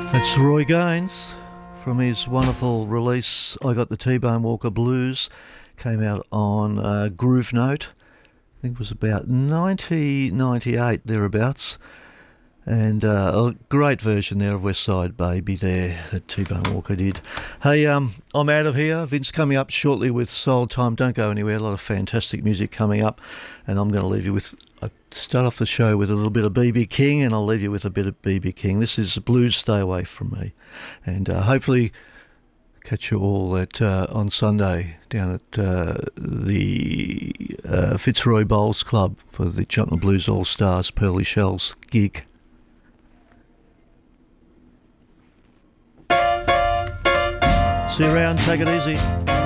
It's Roy Gaines from his wonderful release, I Got the T-Bone Walker Blues. Came out on Groove Note. I think it was about 1998, thereabouts. And a great version there of West Side Baby there that T-Bone Walker did. Hey, I'm out of here. Vince coming up shortly with Soul Time. Don't go anywhere. A lot of fantastic music coming up. And I'm going to leave you with... I start off the show with a little bit of B.B. King, and I'll leave you with a bit of B.B. King. This is Blues Stay Away From Me. And hopefully catch you all at on Sunday down at the Fitzroy Bowls Club for the Cheltenham Blues All-Stars Pearly Shells gig. See you around. Take it easy.